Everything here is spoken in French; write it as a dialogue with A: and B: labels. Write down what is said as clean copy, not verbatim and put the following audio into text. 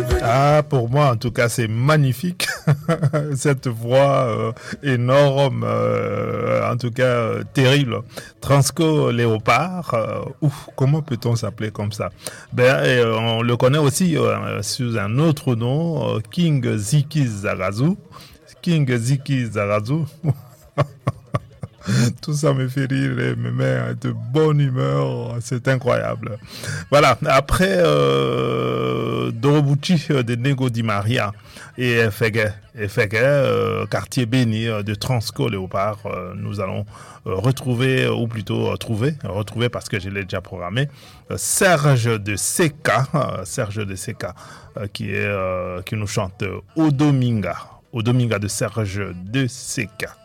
A: Ah, pour moi, en tout cas, c'est magnifique. Cette voix énorme, en tout cas terrible. Transco Léopard, ouf, comment peut-on s'appeler comme ça? On le connaît aussi sous un autre nom, King Ziki Zarazu. King Ziki Zarazu. Tout ça me fait rire et me met de bonne humeur, c'est incroyable. Voilà, après Dorobuchi de Nego Di Maria et Fege, quartier béni de Transco Léopard, nous allons retrouver, ou plutôt retrouver parce que je l'ai déjà programmé, Serge de Seka, qui nous chante Odominga de Serge de Seka.